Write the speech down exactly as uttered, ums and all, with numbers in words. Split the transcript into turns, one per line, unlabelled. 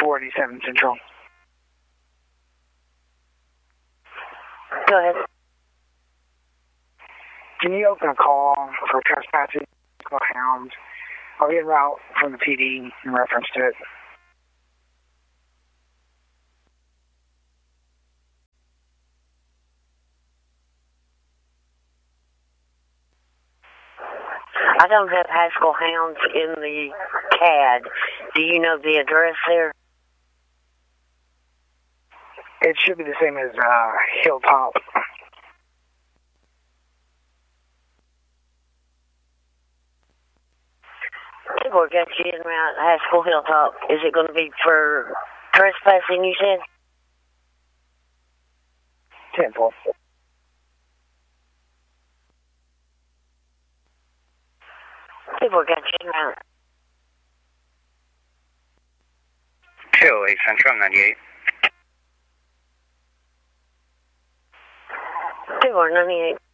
forty-seven Central.
Go ahead.
Can you open a call for trespassing hounds? I'll get a route from the P D in reference to it.
I don't have Haskell hounds in the C A D. Do you know the address there?
It should be the same as uh, Hilltop.
People got you in around Haskell Hilltop. Is it going to be for trespassing, you said?
Temple.
People got you in around.
two eight Central ninety-eight.
People are ninety-eight.